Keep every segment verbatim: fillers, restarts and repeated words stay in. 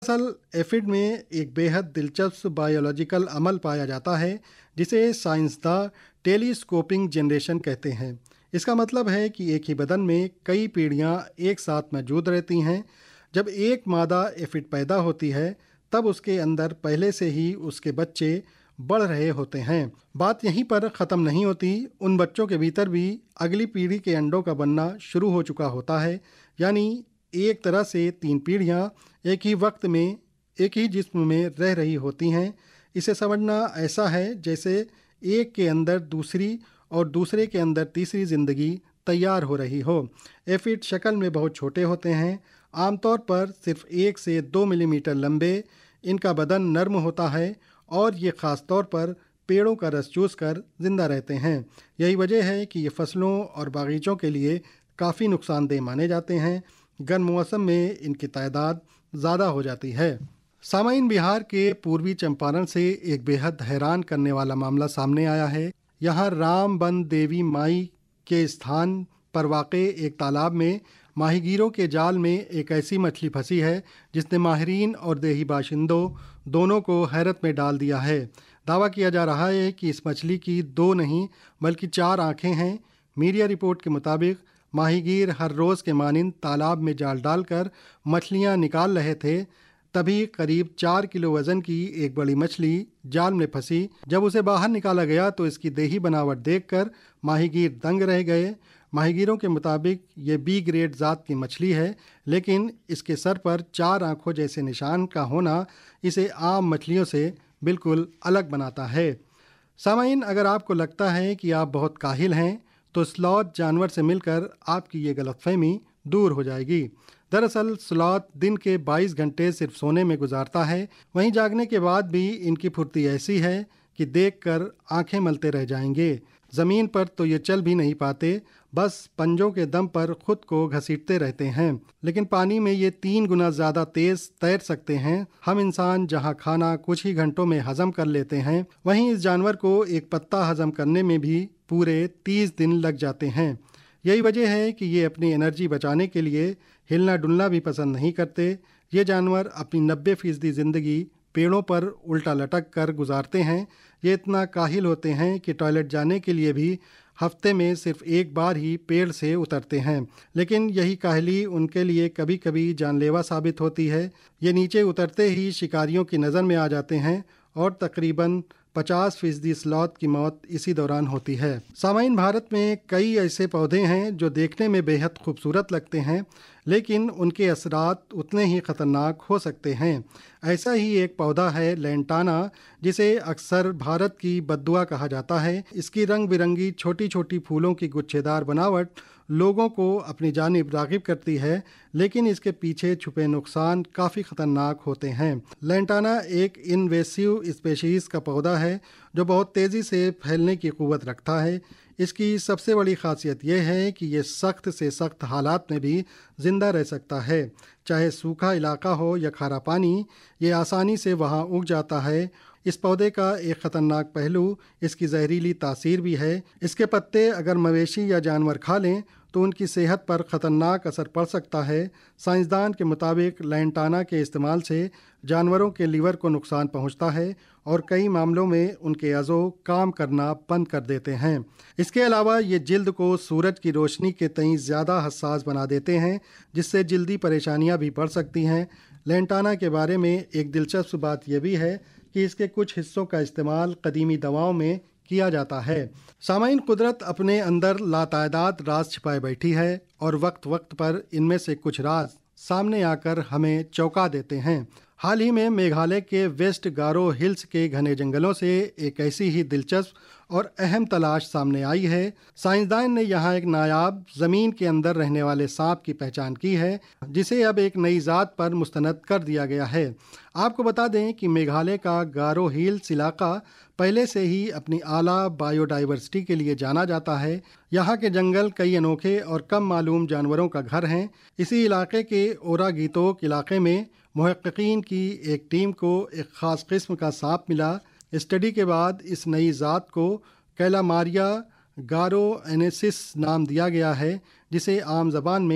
दरअसल एफिड में एक बेहद दिलचस्प बायोलॉजिकल अमल पाया जाता है जिसे साइंसदां टेलीस्कोपिंग जनरेशन कहते हैं। इसका मतलब है कि एक ही बदन में कई पीढ़ियां एक साथ मौजूद रहती हैं। जब एक मादा एफिड पैदा होती है तब उसके अंदर पहले से ही उसके बच्चे बढ़ रहे होते हैं। बात यहीं पर ख़त्म नहीं होती, उन बच्चों के भीतर भी अगली पीढ़ी के अंडों का बनना शुरू हो चुका होता है। यानी एक तरह से तीन पीढ़ियां एक ही वक्त में एक ही जिस्म में रह रही होती हैं। इसे समझना ऐसा है जैसे एक के अंदर दूसरी और दूसरे के अंदर तीसरी ज़िंदगी तैयार हो रही हो। एफिड शक्ल में बहुत छोटे होते हैं, आमतौर पर सिर्फ एक से दो मिलीमीटर लंबे। इनका बदन नर्म होता है और ये ख़ास तौर पर पेड़ों का रस चूस कर जिंदा रहते हैं। यही वजह है कि ये फसलों और बागीचों के लिए काफ़ी नुकसानदेह माने जाते हैं। गर्म मौसम में इनकी तादाद ज़्यादा हो जाती है। सामाइन, बिहार के पूर्वी चंपारण से एक बेहद हैरान करने वाला मामला सामने आया है। यहाँ रामबन देवी माई के स्थान पर वाक़े एक तालाब में माहीगीरों के जाल में एक ऐसी मछली फंसी है जिसने माहिरीन और देही बाशिंदों दोनों को हैरत में डाल दिया है। दावा किया जा रहा है कि इस मछली की दो नहीं बल्कि चार आँखें हैं। मीडिया रिपोर्ट के मुताबिक माहीगीर हर रोज़ के मानिंद तालाब में जाल डालकर मछलियां निकाल रहे थे, तभी करीब चार किलो वज़न की एक बड़ी मछली जाल में फंसी। जब उसे बाहर निकाला गया तो इसकी देही बनावट देखकर माहीगीर दंग रह गए। माहीगीरों के मुताबिक ये बी ग्रेड ज़ात की मछली है, लेकिन इसके सर पर चार आँखों जैसे निशान का होना इसे आम मछलियों से बिल्कुल अलग बनाता है। सामाइन, अगर आपको लगता है कि आप बहुत काहिल हैं तो स्लॉथ जानवर से मिलकर आपकी ये गलतफहमी दूर हो जाएगी। दरअसल स्लॉथ दिन के बाईस घंटे सिर्फ सोने में गुजारता है। वहीं जागने के बाद भी इनकी फुर्ती ऐसी है कि देखकर आंखें मलते रह जाएंगे। ज़मीन पर तो ये चल भी नहीं पाते, बस पंजों के दम पर खुद को घसीटते रहते हैं। लेकिन पानी में ये तीन गुना ज़्यादा तेज़ तैर सकते हैं। हम इंसान जहां खाना कुछ ही घंटों में हजम कर लेते हैं, वहीं इस जानवर को एक पत्ता हजम करने में भी पूरे तीस दिन लग जाते हैं। यही वजह है कि ये अपनी एनर्जी बचाने के लिए हिलना डुलना भी पसंद नहीं करते। ये जानवर अपनी नब्बे फीसदी ज़िंदगी पेड़ों पर उल्टा लटक कर गुजारते हैं। ये इतना काहिल होते हैं कि टॉयलेट जाने के लिए भी हफ्ते में सिर्फ एक बार ही पेड़ से उतरते हैं। लेकिन यही काहली उनके लिए कभी कभी जानलेवा साबित होती है। ये नीचे उतरते ही शिकारियों की नज़र में आ जाते हैं और तकरीबन पचास फीसदी स्लॉथ की मौत इसी दौरान होती है। सामाइन, भारत में कई ऐसे पौधे हैं जो देखने में बेहद खूबसूरत लगते हैं, लेकिन उनके असरात उतने ही ख़तरनाक हो सकते हैं। ऐसा ही एक पौधा है लैंटाना, जिसे अक्सर भारत की बद्दुआ कहा जाता है। इसकी रंग बिरंगी छोटी छोटी फूलों की गुच्छेदार बनावट लोगों को अपनी जानिब राग़िब करती है, लेकिन इसके पीछे छुपे नुकसान काफ़ी ख़तरनाक होते हैं। लैंटाना एक इनवेसिव स्पेशीज़ का पौधा है जो बहुत तेज़ी से फैलने की क़ुव्वत रखता है। इसकी सबसे बड़ी ख़ासियत यह है कि ये सख्त से सख्त हालात में भी ज़िंदा रह सकता है। चाहे सूखा इलाका हो या खारा पानी, ये आसानी से वहाँ उग जाता है। इस पौधे का एक ख़तरनाक पहलू इसकी जहरीली तासीर भी है। इसके पत्ते अगर मवेशी या जानवर खा लें तो उनकी सेहत पर ख़तरनाक असर पड़ सकता है। साइंसदान के मुताबिक लैंटाना के इस्तेमाल से जानवरों के लीवर को नुकसान पहुंचता है और कई मामलों में उनके अज़ो काम करना बंद कर देते हैं। इसके अलावा ये जिल्द को सूरज की रोशनी के तई ज़्यादा हसास बना देते हैं, जिससे जल्दी परेशानियां भी बढ़ सकती हैं। लैंटाना के बारे में एक दिलचस्प बात यह भी है कि इसके कुछ हिस्सों का इस्तेमाल कदीमी दवाओं में किया जाता है। सामाइन, कुदरत अपने अंदर लातादाद राज छिपाए बैठी है और वक्त वक्त पर इनमें से कुछ राज सामने आकर हमें चौंका देते हैं। हाल ही में मेघालय के वेस्ट गारो हिल्स के घने जंगलों से एक ऐसी ही दिलचस्प और अहम तलाश सामने आई है। साइंसदान ने यहाँ एक नायाब ज़मीन के अंदर रहने वाले सांप की पहचान की है, जिसे अब एक नई ज़ात पर मुस्तनद कर दिया गया है। आपको बता दें कि मेघालय का गारो हिल्स इलाका पहले से ही अपनी आला बायोडाइवर्सिटी के लिए जाना जाता है। यहाँ के जंगल कई अनोखे और कम मालूम जानवरों का घर हैं। इसी इलाके के ओरागीतोक इलाके में मुहक्किकीन की एक टीम को एक ख़ास किस्म का सांप मिला। स्टडी के बाद इस नई ज़ात को कैलामारिया गारोएनेसिस नाम दिया गया है, जिसे आम ज़बान में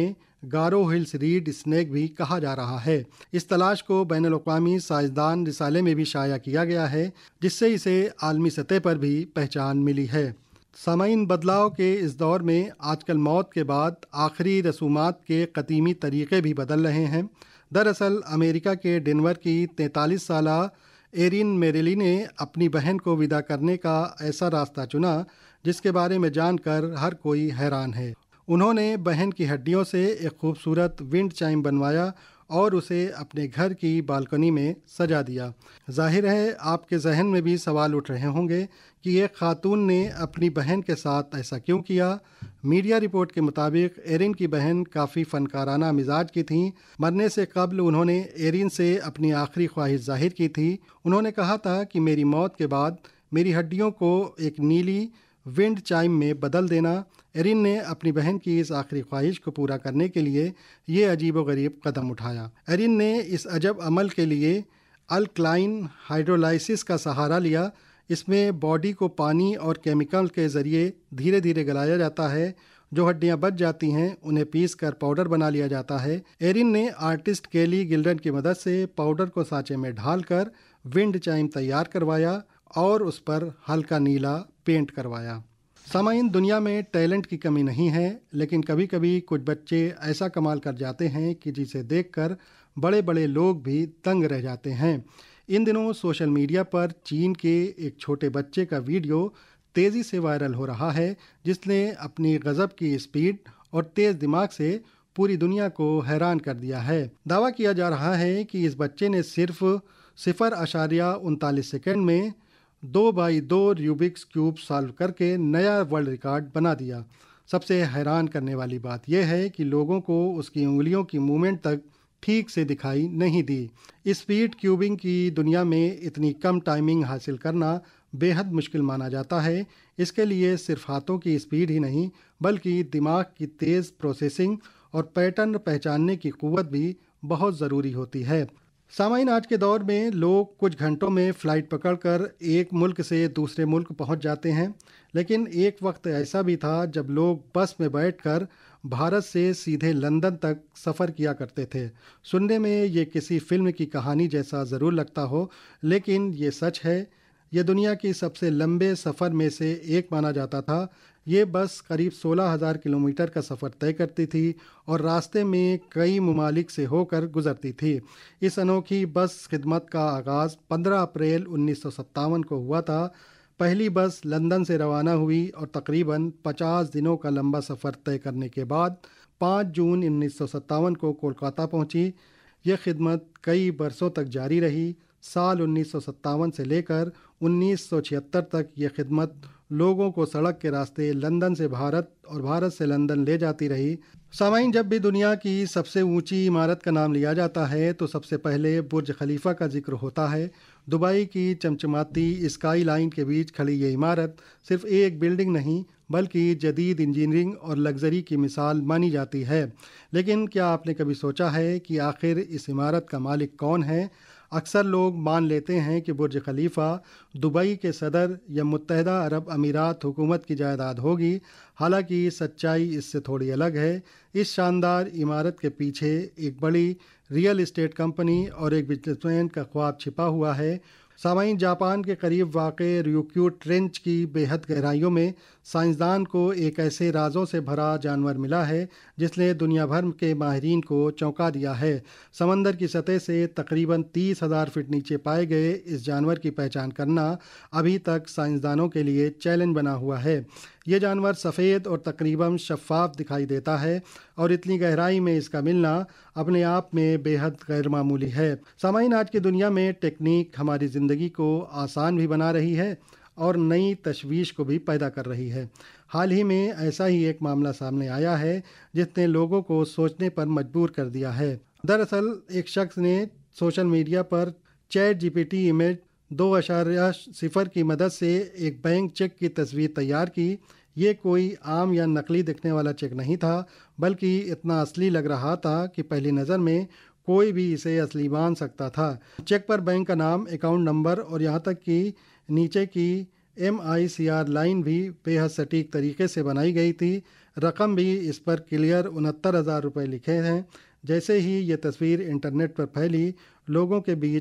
گارو ہلز ریڈ اسنیک بھی کہا جا رہا ہے۔ اس تلاش کو بین الاقوامی سائنسدان رسالے میں بھی شائع کیا گیا ہے، جس سے اسے عالمی سطح پر بھی پہچان ملی ہے۔ سامعین، بدلاؤ کے اس دور میں آج کل موت کے بعد آخری رسومات کے قدیمی طریقے بھی بدل رہے ہیں۔ دراصل امریکہ کے ڈنور کی تینتالیس سالہ ایرین میریلی نے اپنی بہن کو وداع کرنے کا ایسا راستہ چنا جس کے بارے میں جان کر ہر کوئی حیران ہے۔ انہوں نے بہن کی ہڈیوں سے ایک خوبصورت ونڈ چائم بنوایا اور اسے اپنے گھر کی بالکنی میں سجا دیا۔ ظاہر ہے آپ کے ذہن میں بھی سوال اٹھ رہے ہوں گے کہ ایک خاتون نے اپنی بہن کے ساتھ ایسا کیوں کیا؟ میڈیا رپورٹ کے مطابق ایرین کی بہن کافی فنکارانہ مزاج کی تھیں۔ مرنے سے قبل انہوں نے ایرین سے اپنی آخری خواہش ظاہر کی تھی۔ انہوں نے کہا تھا کہ میری موت کے بعد میری ہڈیوں کو ایک نیلی ونڈ چائم میں بدل دینا۔ ایرین نے اپنی بہن کی اس آخری خواہش کو پورا کرنے کے لیے یہ عجیب و غریب قدم اٹھایا۔ ایرین نے اس عجب عمل کے لیے الکلائن ہائیڈرولائسس کا سہارا لیا۔ اس میں باڈی کو پانی اور کیمیکل کے ذریعے دھیرے دھیرے گلایا جاتا ہے۔ جو ہڈیاں بچ جاتی ہیں انہیں پیس کر پاؤڈر بنا لیا جاتا ہے۔ ایرین نے آرٹسٹ کیلی گلڈن کی مدد سے پاؤڈر کو سانچے میں ڈھال کر ونڈ چائم تیار کروایا اور اس پر ہلکا نیلا پینٹ کروایا۔ سامعین، دنیا میں ٹیلنٹ کی کمی نہیں ہے، لیکن کبھی کبھی کچھ بچے ایسا کمال کر جاتے ہیں کہ جسے دیکھ کر بڑے بڑے لوگ بھی دنگ رہ جاتے ہیں۔ ان دنوں سوشل میڈیا پر چین کے ایک چھوٹے بچے کا ویڈیو تیزی سے وائرل ہو رہا ہے، جس نے اپنی غضب کی اسپیڈ اور تیز دماغ سے پوری دنیا کو حیران کر دیا ہے۔ دعویٰ کیا جا رہا ہے کہ اس بچے نے صرف صفر اشاریہ انتالیس سیکنڈ میں دو بائی دو ریوبکس کیوب سالو کر کے نیا ورلڈ ریکارڈ بنا دیا۔ سب سے حیران کرنے والی بات یہ ہے کہ لوگوں کو اس کی انگلیوں کی موومنٹ تک ٹھیک سے دکھائی نہیں دی۔ اسپیڈ کیوبنگ کی دنیا میں اتنی کم ٹائمنگ حاصل کرنا بے حد مشکل مانا جاتا ہے۔ اس کے لیے صرف ہاتھوں کی اسپیڈ ہی نہیں بلکہ دماغ کی تیز پروسیسنگ اور پیٹرن پہچاننے کی قوت بھی بہت ضروری ہوتی ہے۔ سامعین، آج کے دور میں لوگ کچھ گھنٹوں میں فلائٹ پکڑ کر ایک ملک سے دوسرے ملک پہنچ جاتے ہیں، لیکن ایک وقت ایسا بھی تھا جب لوگ بس میں بیٹھ کر بھارت سے سیدھے لندن تک سفر کیا کرتے تھے۔ سننے میں یہ کسی فلم کی کہانی جیسا ضرور لگتا ہو، لیکن یہ سچ ہے۔ یہ دنیا کی سب سے لمبے سفر میں سے ایک مانا جاتا تھا۔ یہ بس قریب سولہ ہزار کلومیٹر کا سفر طے کرتی تھی اور راستے میں کئی ممالک سے ہو کر گزرتی تھی۔ اس انوکھی بس خدمت کا آغاز پندرہ اپریل انیس سو ستاون کو ہوا تھا۔ پہلی بس لندن سے روانہ ہوئی اور تقریباً پچاس دنوں کا لمبا سفر طے کرنے کے بعد پانچ جون انیس سو ستاون کو کولکاتہ پہنچی۔ یہ خدمت کئی برسوں تک جاری رہی۔ سال انیس سو ستاون سے لے کر انیس سو چھہتر تک یہ خدمت لوگوں کو سڑک کے راستے لندن سے بھارت اور بھارت سے لندن لے جاتی رہی۔ سامعین، جب بھی دنیا کی سب سے اونچی عمارت کا نام لیا جاتا ہے تو سب سے پہلے برج خلیفہ کا ذکر ہوتا ہے۔ دبئی کی چمچماتی اسکائی لائن کے بیچ کھڑی یہ عمارت صرف ایک بلڈنگ نہیں بلکہ جدید انجینئرنگ اور لگژری کی مثال مانی جاتی ہے۔ لیکن کیا آپ نے کبھی سوچا ہے کہ آخر اس عمارت کا مالک کون ہے؟ اکثر لوگ مان لیتے ہیں کہ برج خلیفہ دبئی کے صدر یا متحدہ عرب امارات حکومت کی جائیداد ہوگی، حالانکہ سچائی اس سے تھوڑی الگ ہے۔ اس شاندار عمارت کے پیچھے ایک بڑی ریئل اسٹیٹ کمپنی اور ایک بزنس مین کا خواب چھپا ہوا ہے۔ سامعین، جاپان کے قریب واقع ریوکیو ٹرینچ کی بے حد گہرائیوں میں سائنسدان کو ایک ایسے رازوں سے بھرا جانور ملا ہے جس نے دنیا بھر کے ماہرین کو چونکا دیا ہے۔ سمندر کی سطح سے تقریباً تیس ہزار فٹ نیچے پائے گئے اس جانور کی پہچان کرنا ابھی تک سائنسدانوں کے لیے چیلنج بنا ہوا ہے۔ یہ جانور سفید اور تقریباً شفاف دکھائی دیتا ہے اور اتنی گہرائی میں اس کا ملنا اپنے آپ میں بے حد غیر معمولی ہے۔ سامعین، آج کی دنیا میں ٹیکنیک ہماری زندگی کو آسان بھی بنا رہی ہے اور نئی تشویش کو بھی پیدا کر رہی ہے۔ حال ہی میں ایسا ہی ایک معاملہ سامنے آیا ہے جس نے لوگوں کو سوچنے پر مجبور کر دیا ہے۔ دراصل ایک شخص نے سوشل میڈیا پر chat G P T image دو اشاریہ صفر کی مدد سے ایک بینک چیک کی تصویر تیار کی۔ یہ کوئی عام یا نقلی دکھنے والا چیک نہیں تھا بلکہ اتنا اصلی لگ رہا تھا کہ پہلی نظر میں کوئی بھی اسے اصلی مان سکتا تھا۔ چیک پر بینک کا نام، اکاؤنٹ نمبر اور یہاں تک کہ نیچے کی ایم آئی سی آر لائن بھی بے حد سٹیک طریقے سے بنائی گئی تھی. رقم بھی اس پر کلیئر انہتر ہزار روپے لکھے ہیں. جیسے ہی یہ تصویر انٹرنیٹ پر پھیلی، لوگوں کے بیچ